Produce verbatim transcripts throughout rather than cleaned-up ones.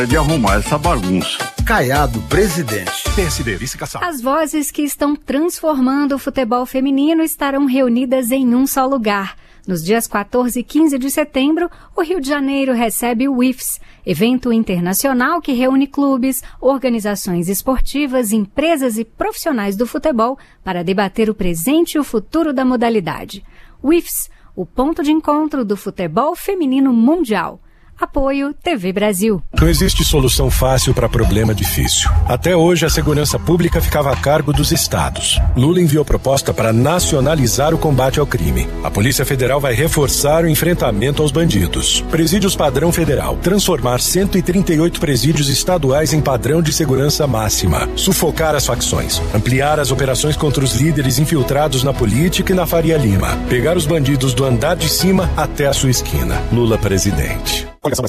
de arrumar essa bagunça. Caiado, presidente. P S D, vice-caçado. As vozes que estão transformando o futebol feminino estarão reunidas em um só lugar. Nos dias quatorze e quinze de setembro, o Rio de Janeiro recebe o I F S, evento internacional que reúne clubes, organizações esportivas, empresas e profissionais do futebol para debater o presente e o futuro da modalidade. O I F S, o ponto de encontro do futebol feminino mundial. Apoio T V Brasil. Não existe solução fácil para problema difícil. Até hoje, a segurança pública ficava a cargo dos estados. Lula enviou proposta para nacionalizar o combate ao crime. A Polícia Federal vai reforçar o enfrentamento aos bandidos. Presídios padrão federal. Transformar cento e trinta e oito presídios estaduais em padrão de segurança máxima. Sufocar as facções. Ampliar as operações contra os líderes infiltrados na política e na Faria Lima. Pegar os bandidos do andar de cima até a sua esquina. Lula presidente.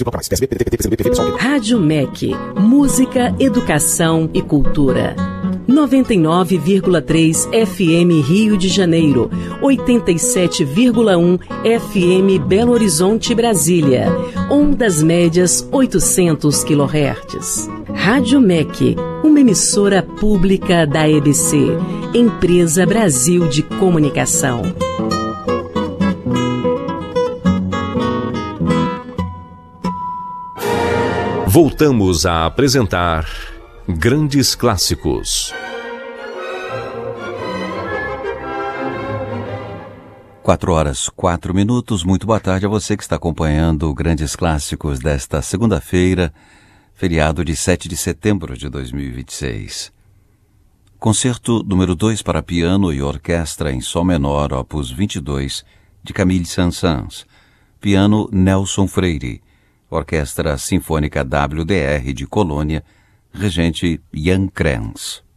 Rádio M E C, música, educação e cultura. noventa e nove vírgula três F M Rio de Janeiro, oitenta e sete vírgula um F M Belo Horizonte, Brasília. Ondas médias oitocentos quilohertz. Rádio M E C, uma emissora pública da E B C, Empresa Brasil de Comunicação. Voltamos a apresentar Grandes Clássicos. Quatro horas, quatro minutos. Muito boa tarde a você que está acompanhando Grandes Clássicos desta segunda-feira, feriado de sete de setembro de dois mil e vinte e seis. Concerto número dois para piano e orquestra em sol menor, opus vinte e dois, de Camille Saint-Saëns. Piano Nelson Freire. Orquestra Sinfônica W D R de Colônia, regente Jan Krenz.